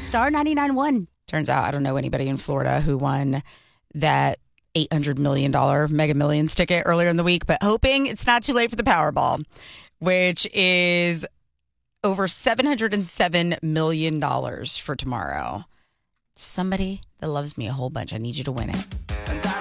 Star 99.1. Turns out I don't know anybody in Florida who won that $800 million Mega Millions ticket earlier in the week, but hoping it's not too late for the Powerball, which is over $707 million for tomorrow. Somebody that loves me a whole bunch, I need you to win it.